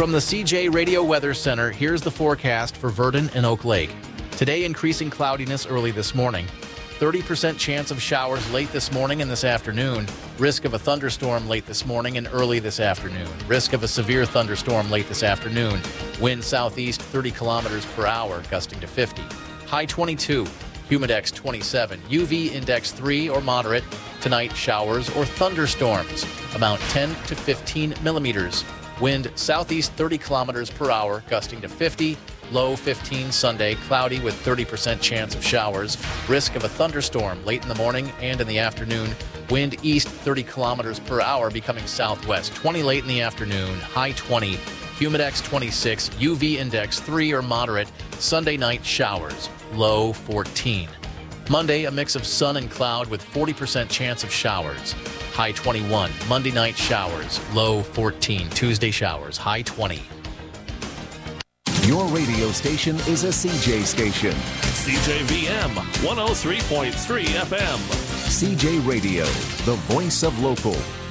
From the CJ Radio Weather Center, here's the forecast for Verdon and Oak Lake. Today, increasing cloudiness early this morning. 30% chance of showers late this morning and this afternoon. Risk of a thunderstorm late this morning and early this afternoon. Risk of a severe thunderstorm late this afternoon. Wind southeast 30 kilometers per hour, gusting to 50. High 22. Humidex 27. UV index 3 or moderate. Tonight, showers or thunderstorms. Amount 10 to 15 millimeters. Wind southeast 30 kilometers per hour, gusting to 50. Low 15 Sunday, cloudy with 30% chance of showers. Risk of a thunderstorm late in the morning and in the afternoon. Wind east 30 kilometers per hour, becoming southwest 20 late in the afternoon. High 20. Humidex 26. UV index 3 or moderate. Sunday night showers. Low 14. Monday, a mix of sun and cloud with 40% chance of showers. High 21. Monday night showers. Low 14. Tuesday showers. High 20. Your radio station is a CJ station. CJVM 103.3 FM. CJ Radio, the voice of local.